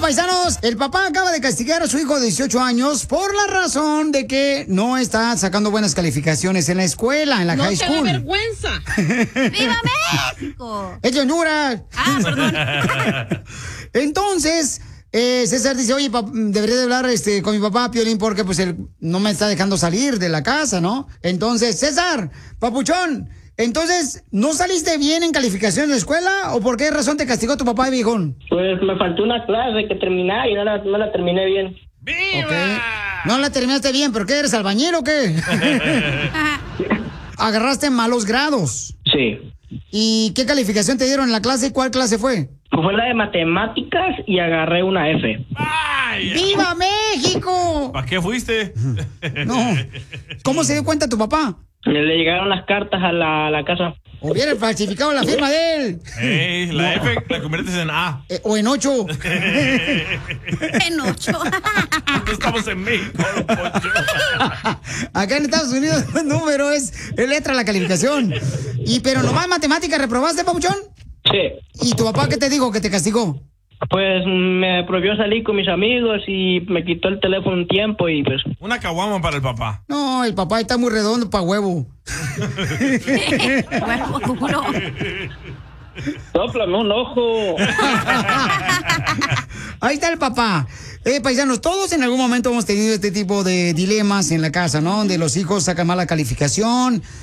paisanos, el papá acaba de castigar a su hijo de 18 años por la razón de que no está sacando buenas calificaciones en la escuela, en la high school. ¡No te da vergüenza! ¡Viva México! ¡Es de Honduras! Ah, perdón. Entonces, César dice, oye, debería de hablar con mi papá, Piolín, porque pues él no me está dejando salir de la casa, ¿no? Entonces, César, papuchón, entonces, ¿no saliste bien en calificación en la escuela o por qué razón te castigó tu papá, viejón? Pues me faltó una clase que terminar y no la terminé bien. ¡Viva! Okay. No la terminaste bien, ¿pero qué eres, albañil o qué? Agarraste malos grados. Sí. ¿Y qué calificación te dieron en la clase? ¿Cuál clase fue? Pues fue la de matemáticas y agarré una F. ¡Ay! ¡Viva México! ¿Para qué fuiste? No. ¿Cómo se dio cuenta tu papá? Le llegaron las cartas a la casa. Hubiera falsificado la firma de él. Ey, la F la conviertes en A. O en 8. En 8. Estamos en México, Poncho. Acá en Estados Unidos el número es letra la calificación. Pero nomás matemáticas reprobaste, papuchón. Sí. ¿Y tu papá qué te dijo que te castigó? Pues me prohibió salir con mis amigos y me quitó el teléfono un tiempo y pues... Una caguama para el papá. No, el papá está muy redondo para huevo. Huevo duro. ¡Sóplame un ojo! Ahí está el papá. Paisanos, todos en algún momento hemos tenido este tipo de dilemas en la casa, ¿no? Donde los hijos sacan mala calificación